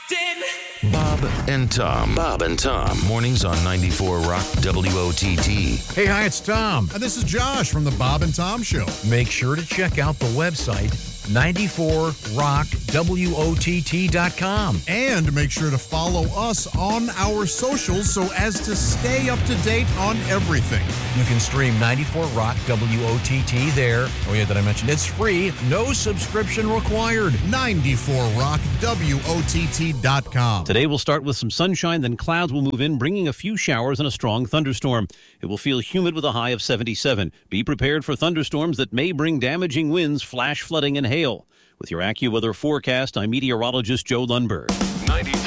Bob and Tom. Bob and Tom. Mornings on 94 Rock WOTT. Hey, hi, it's Tom. And this is Josh from the Bob and Tom Show. Make sure to check out the website, 94rockwott.com. And make sure to follow us on our socials so as to stay up to date on everything. You can stream 94 Rock WOTT there. Oh, yeah, did I mention it's free? No subscription required. 94rockwott.com. Today we'll start with some sunshine, then clouds will move in, bringing a few showers and a strong thunderstorm. It will feel humid with a high of 77. Be prepared for thunderstorms that may bring damaging winds, flash flooding, and hail. With your AccuWeather forecast, I'm meteorologist Joe Lundberg. 94